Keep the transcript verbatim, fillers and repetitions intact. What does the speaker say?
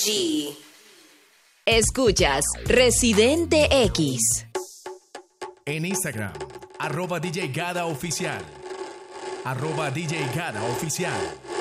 G. Escuchas Residente X. En Instagram, arroba D J Gada Oficial. Arroba D J Gada Oficial.